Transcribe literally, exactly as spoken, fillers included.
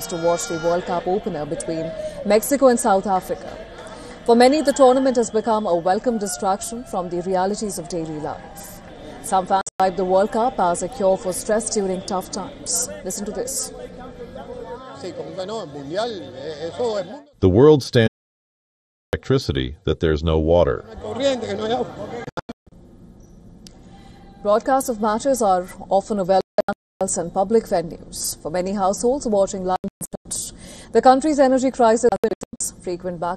to watch the World Cup opener between Mexico and South Africa. For many, the tournament has become a welcome distraction from the realities of daily life. Some fans describe the World Cup as a cure for stress during tough times. Listen to this. The world stands for electricity that there's no water. Broadcasts of matches are often available in public venues. For many households watching live, the country's energy crisis has frequent back